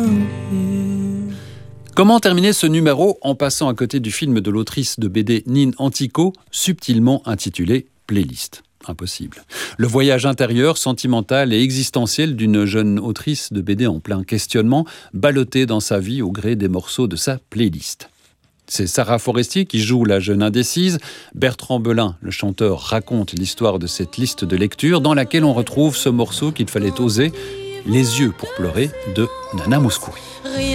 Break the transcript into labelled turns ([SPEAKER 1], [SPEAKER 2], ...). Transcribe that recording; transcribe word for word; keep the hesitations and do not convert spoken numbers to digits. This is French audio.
[SPEAKER 1] Comment terminer ce numéro en passant à côté du film de l'autrice de B D Nin Antico, subtilement intitulé « Playlist ». Impossible. Le voyage intérieur, sentimental et existentiel d'une jeune autrice de B D en plein questionnement, ballottée dans sa vie au gré des morceaux de sa playlist. C'est Sarah Forestier qui joue la jeune indécise. Bertrand Belin, le chanteur, raconte l'histoire de cette liste de lecture dans laquelle on retrouve ce morceau qu'il fallait oser, Les yeux pour pleurer de Nana Mouskouri.